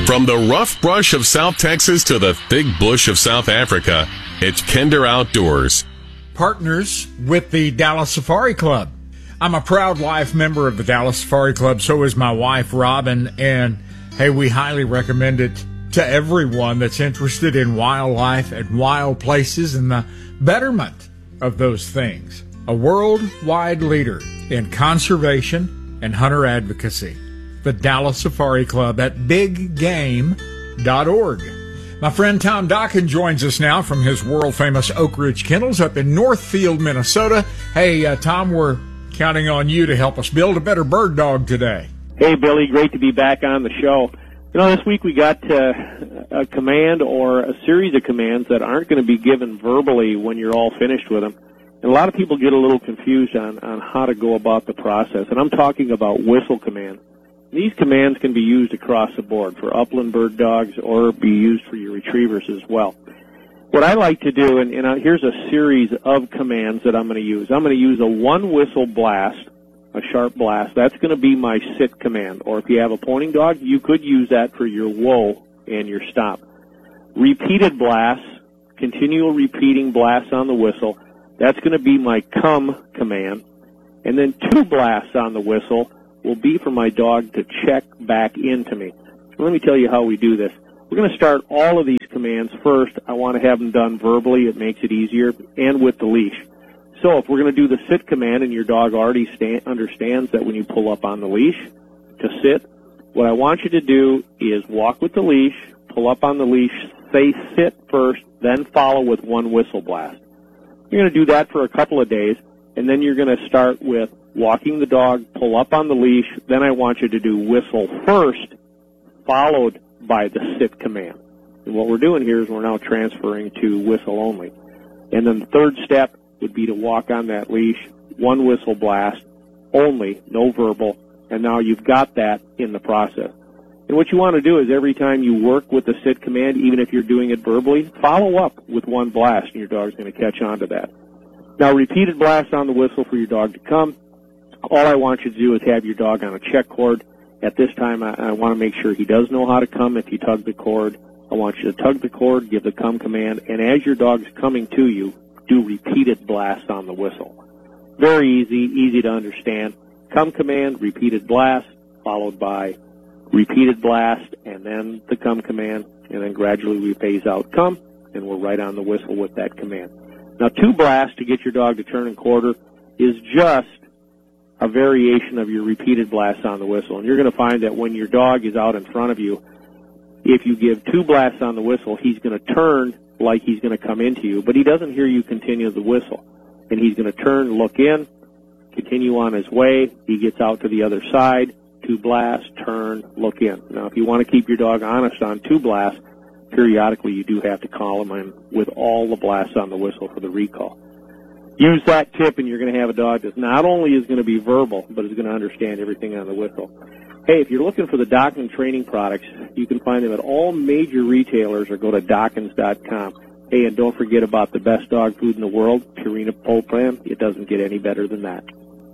From the rough brush of South Texas to the thick bush of South Africa, it's Kinder Outdoors. Partners with the Dallas Safari Club. I'm a proud life member of the Dallas Safari Club. So is my wife, Robin. And, hey, we highly recommend it to everyone that's interested in wildlife and wild places and the betterment of those things. A worldwide leader in conservation and hunter advocacy. The Dallas Safari Club at biggame.org. My friend Tom Dokken joins us now from his world-famous Oak Ridge Kennels up in Northfield, Minnesota. Hey, Tom, we're counting on you to help us build a better bird dog today. Hey, Billy, great to be back on the show. You know, this week we got a command or a series of commands that aren't going to be given verbally when you're all finished with them. And a lot of people get a little confused on how to go about the process. And I'm talking about whistle commands. These commands can be used across the board for upland bird dogs or be used for your retrievers as well. What I like to do, and here's a series of commands that I'm going to use. I'm going to use a one-whistle blast, a sharp blast. That's going to be my sit command. Or if you have a pointing dog, you could use that for your whoa and your stop. Repeated blasts, continual repeating blasts on the whistle. That's going to be my come command. And then two blasts on the whistle will be for my dog to check back into me. So let me tell you how we do this. We're going to start all of these commands first. I want to have them done verbally. It makes it easier, and with the leash. So if we're going to do the sit command and your dog already understands that when you pull up on the leash to sit, what I want you to do is walk with the leash, pull up on the leash, say sit first, then follow with one whistle blast. You're going to do that for a couple of days, and then you're going to start with walking the dog, pull up on the leash, then I want you to do whistle first, followed by the sit command. And what we're doing here is we're now transferring to whistle only. And then the third step would be to walk on that leash, one whistle blast, only, no verbal, and now you've got that in the process. And what you want to do is every time you work with the sit command, even if you're doing it verbally, follow up with one blast, and your dog's going to catch on to that. Now, repeated blasts on the whistle for your dog to come. All I want you to do is have your dog on a check cord. At this time, I want to make sure he does know how to come if you tug the cord. I want you to tug the cord, give the come command, and as your dog's coming to you, do repeated blasts on the whistle. Very easy to understand. Come command, repeated blast, followed by repeated blast, and then the come command, and then gradually we phase out come, and we're right on the whistle with that command. Now, two blasts to get your dog to turn and quarter is just a variation of your repeated blasts on the whistle. And you're going to find that when your dog is out in front of you, if you give two blasts on the whistle, he's going to turn like he's going to come into you, but he doesn't hear you continue the whistle. And he's going to turn, look in, continue on his way. He gets out to the other side, two blasts, turn, look in. Now, if you want to keep your dog honest on two blasts, periodically you do have to call him in with all the blasts on the whistle for the recall. Use that tip, and you're going to have a dog that not only is going to be verbal, but is going to understand everything on the whistle. Hey, if you're looking for the Dokken training products, you can find them at all major retailers or go to Dokkens.com. Hey, and don't forget about the best dog food in the world, Purina Poult Brand. It doesn't get any better than that.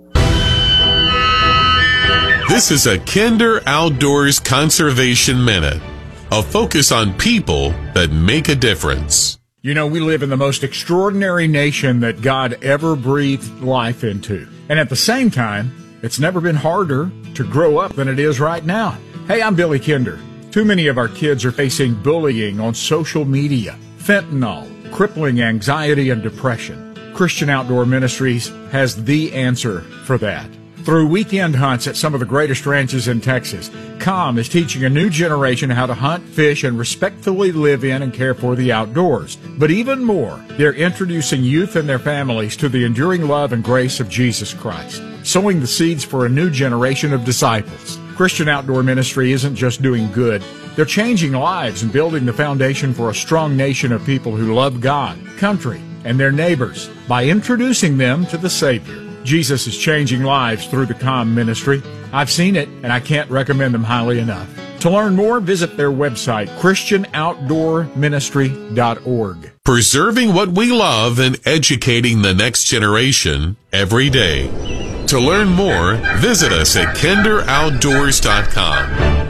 This is a Kinder Outdoors Conservation Minute, a focus on people that make a difference. You know, we live in the most extraordinary nation that God ever breathed life into. And at the same time, it's never been harder to grow up than it is right now. Hey, I'm Billy Kinder. Too many of our kids are facing bullying on social media, fentanyl, crippling anxiety and depression. Christian Outdoor Ministries has the answer for that. Through weekend hunts at some of the greatest ranches in Texas, COM is teaching a new generation how to hunt, fish, and respectfully live in and care for the outdoors. But even more, they're introducing youth and their families to the enduring love and grace of Jesus Christ, sowing the seeds for a new generation of disciples. Christian Outdoor Ministry isn't just doing good. They're changing lives and building the foundation for a strong nation of people who love God, country, and their neighbors by introducing them to the Savior. Jesus is changing lives through the COM ministry. I've seen it, and I can't recommend them highly enough. To learn more, visit their website, ChristianOutdoorMinistry.org. Preserving what we love and educating the next generation every day. To learn more, visit us at KinderOutdoors.com.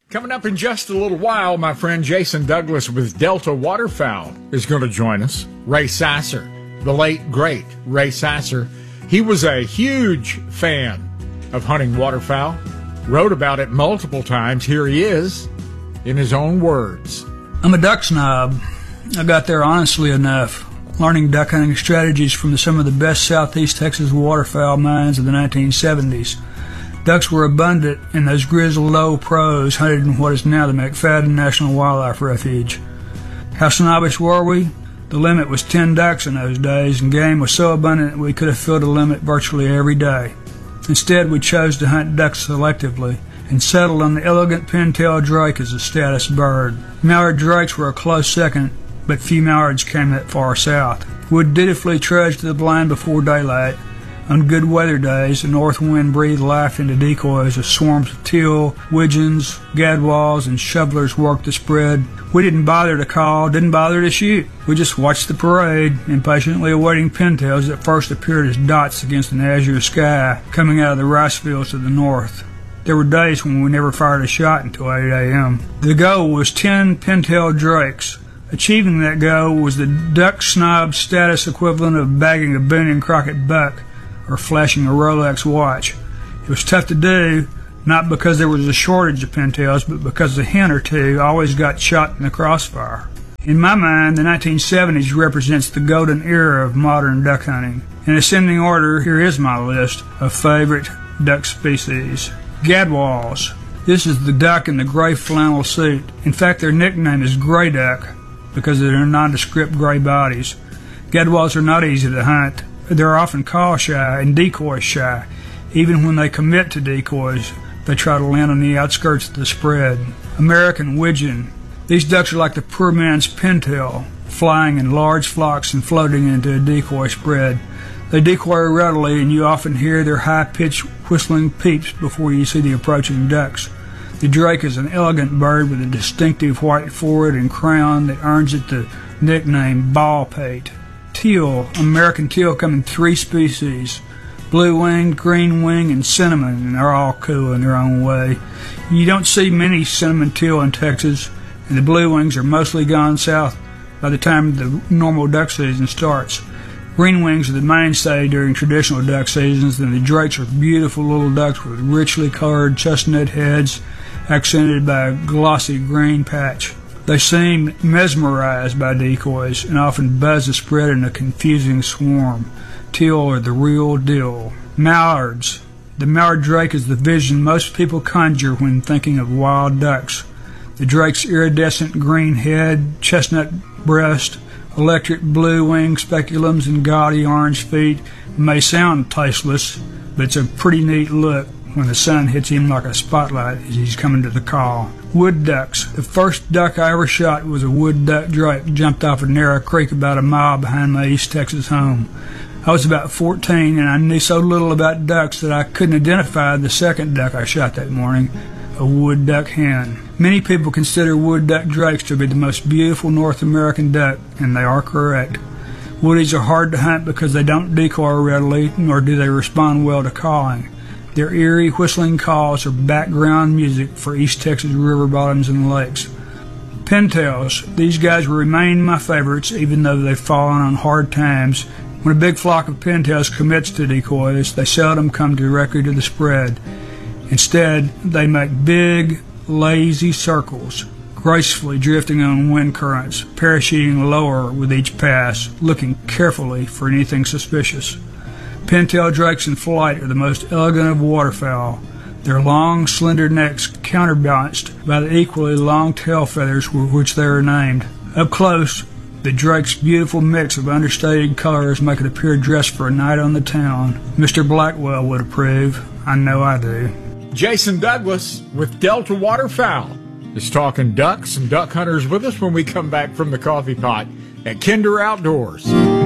Coming up in just a little while, my friend Jason Douglas with Delta Waterfowl is going to join us. Ray Sasser, the late, great Ray Sasser. He was a huge fan of hunting waterfowl, wrote about it multiple times. Here he is in his own words. I'm a duck snob. I got there honestly enough, learning duck hunting strategies from some of the best Southeast Texas waterfowl minds of the 1970s. Ducks were abundant, and those grizzled low pros hunted in what is now the McFadden National Wildlife Refuge. How snobbish were we? The limit was 10 ducks in those days, and game was so abundant that we could have filled a limit virtually every day. Instead, we chose to hunt ducks selectively and settled on the elegant pintail drake as a status bird. Mallard drakes were a close second, but few mallards came that far south. Would dutifully trudge to the blind before daylight. On good weather days, the north wind breathed life into decoys as swarms of teal, widgeons, gadwalls, and shovelers worked the spread. We didn't bother to call, didn't bother to shoot. We just watched the parade, impatiently awaiting pintails that first appeared as dots against an azure sky coming out of the rice fields to the north. There were days when we never fired a shot until 8 a.m. The goal was 10 pintail drakes. Achieving that goal was the duck snob status equivalent of bagging a Boone and Crockett buck or flashing a Rolex watch. It was tough to do, not because there was a shortage of pintails, but because a hen or two always got shot in the crossfire. In my mind, the 1970s represents the golden era of modern duck hunting. In ascending order, here is my list of favorite duck species. Gadwalls. This is the duck in the gray flannel suit. In fact, their nickname is gray duck because of their nondescript gray bodies. Gadwalls are not easy to hunt. They're often call shy and decoy shy. Even when they commit to decoys, they try to land on the outskirts of the spread. American widgeon. These ducks are like the poor man's pintail, flying in large flocks and floating into a decoy spread. They decoy readily, and you often hear their high-pitched whistling peeps before you see the approaching ducks. The drake is an elegant bird with a distinctive white forehead and crown that earns it the nickname ball-pate. Teal. American teal come in 3 species: blue-winged, green-winged, and cinnamon, and they're all cool in their own way. You don't see many cinnamon teal in Texas, and the blue wings are mostly gone south by the time the normal duck season starts. Green wings are the mainstay during traditional duck seasons, and the drakes are beautiful little ducks with richly colored chestnut heads accented by a glossy green patch. They seem mesmerized by decoys and often buzz the spread in a confusing swarm. Teal are the real deal. Mallards. The mallard drake is the vision most people conjure when thinking of wild ducks. The drake's iridescent green head, chestnut breast, electric blue wing speculums, and gaudy orange feet may sound tasteless, but it's a pretty neat look when the sun hits him like a spotlight as he's coming to the call. Wood ducks. The first duck I ever shot was a wood duck drake jumped off a narrow creek about a mile behind my East Texas home. I was about 14, and I knew so little about ducks that I couldn't identify the second duck I shot that morning, a wood duck hen. Many people consider wood duck drakes to be the most beautiful North American duck, and they are correct. Woodies are hard to hunt because they don't decoy readily, nor do they respond well to calling. Their eerie, whistling calls are background music for East Texas river bottoms and lakes. Pintails. These guys will remain my favorites, even though they've fallen on hard times. When a big flock of pintails commits to decoys, they seldom come directly to the spread. Instead, they make big, lazy circles, gracefully drifting on wind currents, parachuting lower with each pass, looking carefully for anything suspicious. Pintail drakes in flight are the most elegant of waterfowl, their long, slender necks counterbalanced by the equally long tail feathers with which they are named. Up close, the drake's beautiful mix of understated colors make it appear dressed for a night on the town. Mr. Blackwell would approve. I know I do. Jason Douglas with Delta Waterfowl is talking ducks and duck hunters with us when we come back from the coffee pot at Kinder Outdoors.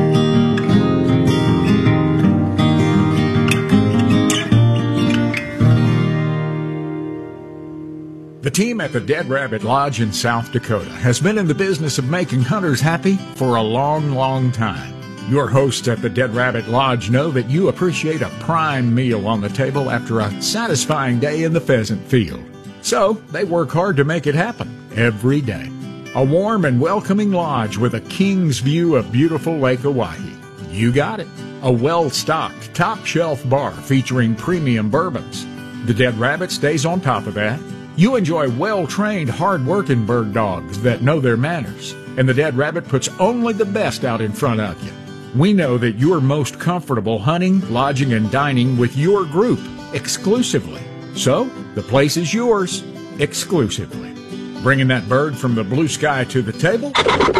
The team at the Dead Rabbit Lodge in South Dakota has been in the business of making hunters happy for a long, long time. Your hosts at the Dead Rabbit Lodge know that you appreciate a prime meal on the table after a satisfying day in the pheasant field. So they work hard to make it happen every day. A warm and welcoming lodge with a king's view of beautiful Lake Oahe. You got it. A well-stocked, top-shelf bar featuring premium bourbons. The Dead Rabbit stays on top of that. You enjoy well-trained, hard-working bird dogs that know their manners. And the Dead Rabbit puts only the best out in front of you. We know that you're most comfortable hunting, lodging, and dining with your group exclusively. So, the place is yours exclusively. Bringing that bird from the blue sky to the table?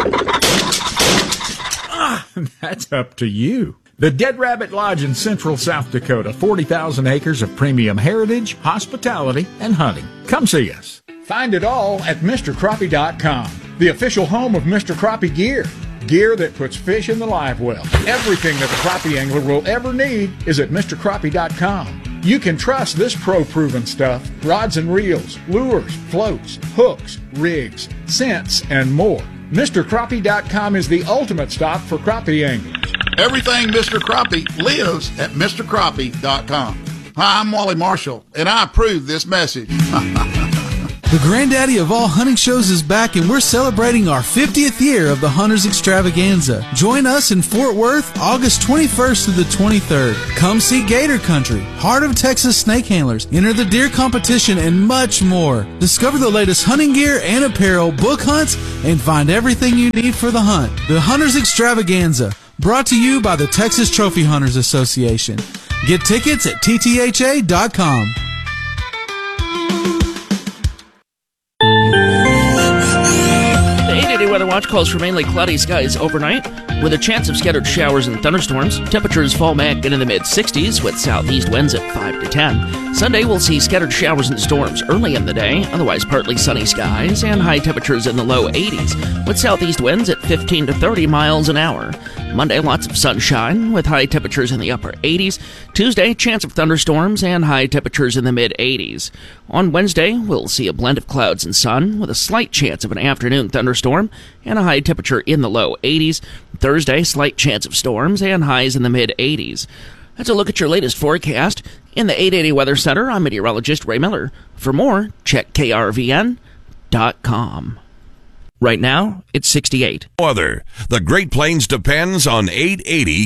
That's up to you. The Dead Rabbit Lodge in Central South Dakota, 40,000 acres of premium heritage, hospitality, and hunting. Come see us. Find it all at MrCrappie.com, the official home of Mr. Crappie gear. Gear that puts fish in the live well. Everything that the crappie angler will ever need is at MrCrappie.com. You can trust this pro-proven stuff. Rods and reels, lures, floats, hooks, rigs, scents, and more. MrCrappie.com is the ultimate stop for crappie anglers. Everything Mr. Crappie lives at MrCrappie.com. Hi, I'm Wally Marshall, and I approve this message. The granddaddy of all hunting shows is back, and we're celebrating our 50th year of the Hunters Extravaganza. Join us in Fort Worth, August 21st to the 23rd. Come see Gator Country, Heart of Texas snake handlers, enter the deer competition, and much more. Discover the latest hunting gear and apparel, book hunts, and find everything you need for the hunt. The Hunters Extravaganza, brought to you by the Texas Trophy Hunters Association. Get tickets at ttha.com. Weather Watch calls for mainly cloudy skies overnight, with a chance of scattered showers and thunderstorms. Temperatures fall back into the mid-60s with southeast winds at 5 to 10. Sunday, we'll see scattered showers and storms early in the day, otherwise partly sunny skies, and high temperatures in the low 80s, with southeast winds at 15 to 30 miles an hour. Monday, lots of sunshine, with high temperatures in the upper 80s. Tuesday, chance of thunderstorms and high temperatures in the mid-80s. On Wednesday, we'll see a blend of clouds and sun, with a slight chance of an afternoon thunderstorm and a high temperature in the low 80s. Thursday, slight chance of storms and highs in the mid-80s. That's a look at your latest forecast. In the 880 Weather Center, I'm meteorologist Ray Miller. For more, check krvn.com. Right now, it's 68. Weather. The Great Plains depends on 880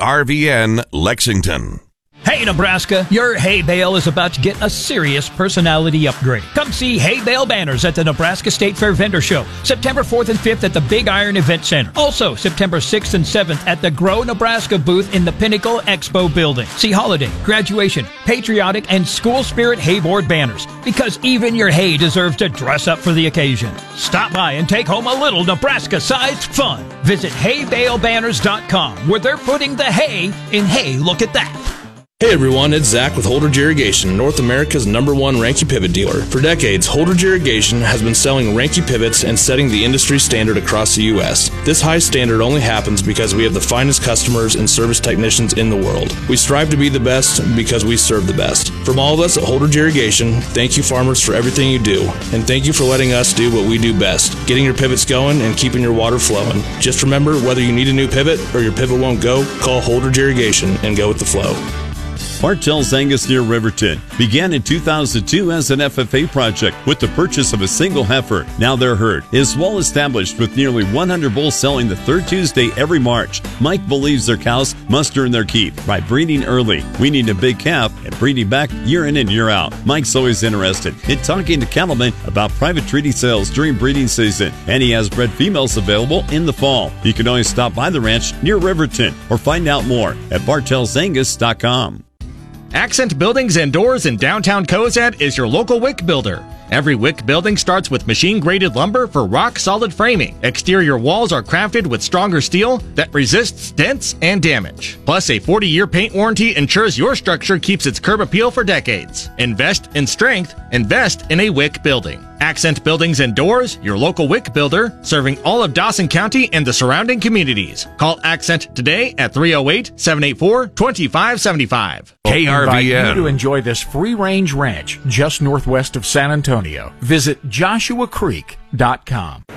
KRVN Lexington. Hey, Nebraska, your hay bale is about to get a serious personality upgrade. Come see Hay Bale Banners at the Nebraska State Fair Vendor Show, September 4th and 5th at the Big Iron Event Center. Also, September 6th and 7th at the Grow Nebraska booth in the Pinnacle Expo building. See holiday, graduation, patriotic, and school spirit hay board banners, because even your hay deserves to dress up for the occasion. Stop by and take home a little Nebraska-sized fun. Visit HayBaleBanners.com, where they're putting the hay in Hey, Look at That. Hey everyone, it's Zach with Holdridge Irrigation, North America's #1 Ranke pivot dealer. For decades, Holdridge Irrigation has been selling Ranke pivots and setting the industry standard across the U.S. This high standard only happens because we have the finest customers and service technicians in the world. We strive to be the best because we serve the best. From all of us at Holdridge Irrigation, thank you farmers for everything you do, and thank you for letting us do what we do best, getting your pivots going and keeping your water flowing. Just remember, whether you need a new pivot or your pivot won't go, call Holdridge Irrigation and go with the flow. Bartell's Angus near Riverton began in 2002 as an FFA project with the purchase of a single heifer. Now their herd is well established with nearly 100 bulls selling the third Tuesday every March. Mike believes their cows must earn their keep by breeding early, weaning a big calf, and breeding back year in and year out. Mike's always interested in talking to cattlemen about private treaty sales during breeding season, and he has bred females available in the fall. You can always stop by the ranch near Riverton or find out more at bartelsangus.com. Accent Buildings and Doors in downtown Cozad is your local wick builder. Every wick building starts with machine-graded lumber for rock-solid framing. Exterior walls are crafted with stronger steel that resists dents and damage. Plus, a 40-year paint warranty ensures your structure keeps its curb appeal for decades. Invest in strength. Invest in a wick building. Accent Buildings and Doors, your local wick builder, serving all of Dawson County and the surrounding communities. Call Accent today at 308-784-2575. KRVN. Invite you to enjoy this free-range ranch just northwest of San Antonio. Visit joshuacreek.com.